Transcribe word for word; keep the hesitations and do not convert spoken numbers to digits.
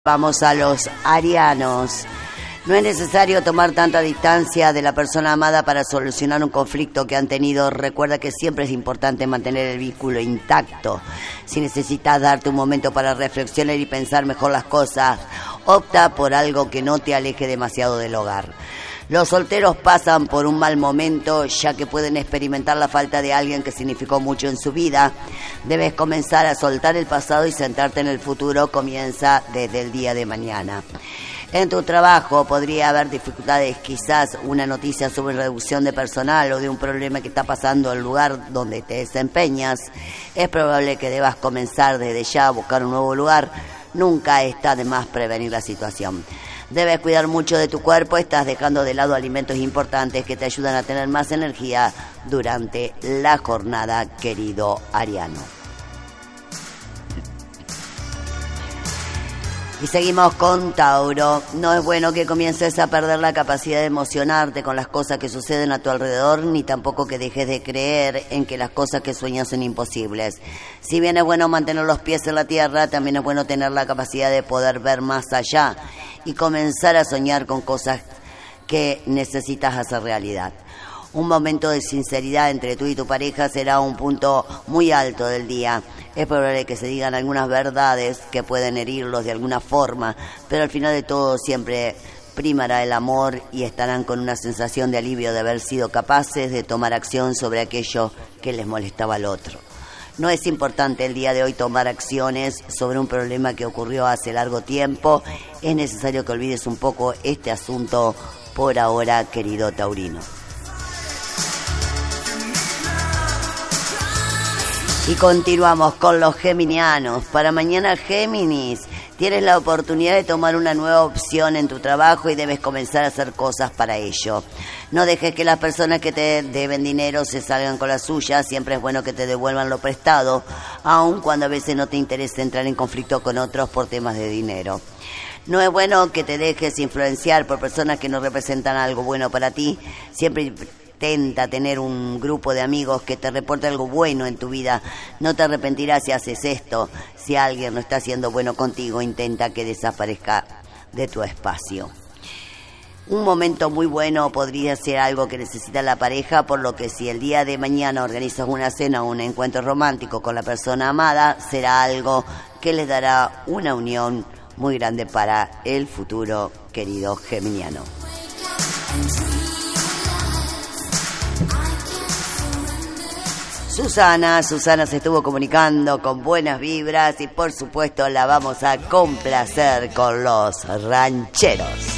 Vamos a los arianos. No es necesario tomar tanta distancia de la persona amada para solucionar un conflicto que han tenido. Recuerda que siempre es importante mantener el vínculo intacto. Si necesitas darte un momento para reflexionar y pensar mejor las cosas, opta por algo que no te aleje demasiado del hogar. Los solteros pasan por un mal momento, ya que pueden experimentar la falta de alguien que significó mucho en su vida. Debes comenzar a soltar el pasado y centrarte en el futuro. Comienza desde el día de mañana. En tu trabajo podría haber dificultades, quizás una noticia sobre reducción de personal o de un problema que está pasando en el lugar donde te desempeñas. Es probable que debas comenzar desde ya a buscar un nuevo lugar. Nunca está de más prevenir la situación. Debes cuidar mucho de tu cuerpo. Estás dejando de lado alimentos importantes que te ayudan a tener más energía durante la jornada, querido ariano. Y seguimos con Tauro. No es bueno que comiences a perder la capacidad de emocionarte con las cosas que suceden a tu alrededor, ni tampoco que dejes de creer en que las cosas que sueñas son imposibles. Si bien es bueno mantener los pies en la tierra, también es bueno tener la capacidad de poder ver más allá y comenzar a soñar con cosas que necesitas hacer realidad. Un momento de sinceridad entre tú y tu pareja será un punto muy alto del día. Es probable que se digan algunas verdades que pueden herirlos de alguna forma, pero al final de todo siempre primará el amor y estarán con una sensación de alivio de haber sido capaces de tomar acción sobre aquello que les molestaba al otro. No es importante el día de hoy tomar acciones sobre un problema que ocurrió hace largo tiempo. Es necesario que olvides un poco este asunto por ahora, querido taurino. Y continuamos con los geminianos. Para mañana, Géminis, tienes la oportunidad de tomar una nueva opción en tu trabajo y debes comenzar a hacer cosas para ello. No dejes que las personas que te deben dinero se salgan con la suya. Siempre es bueno que te devuelvan lo prestado, aun cuando a veces no te interese entrar en conflicto con otros por temas de dinero. No es bueno que te dejes influenciar por personas que no representan algo bueno para ti. Siempre intenta tener un grupo de amigos que te reporte algo bueno en tu vida. No te arrepentirás si haces esto. Si alguien no está siendo bueno contigo, intenta que desaparezca de tu espacio. Un momento muy bueno podría ser algo que necesita la pareja, por lo que si el día de mañana organizas una cena o un encuentro romántico con la persona amada, será algo que les dará una unión muy grande para el futuro, querido geminiano. Susana, Susana se estuvo comunicando con buenas vibras y por supuesto la vamos a complacer con los rancheros.